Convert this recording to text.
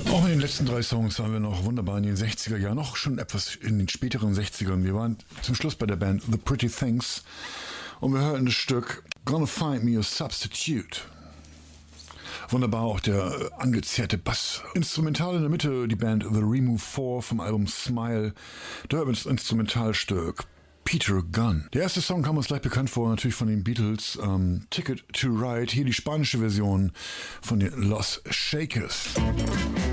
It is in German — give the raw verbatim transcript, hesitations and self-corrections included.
Auch in den letzten drei Songs waren wir noch wunderbar in den sechziger Jahren, noch schon etwas in den späteren sechzigern. Wir waren zum Schluss bei der Band The Pretty Things und wir hörten das Stück Gonna Find Me a Substitute. Wunderbar auch der angezerrte Bass. Instrumental in der Mitte die Band The Remove Four vom Album Smile. Da hört man das Instrumentalstück Peter Gunn. Der erste Song kam uns gleich bekannt vor, natürlich von den Beatles. Ähm, Ticket to Ride, hier die spanische Version von den Los Shakers.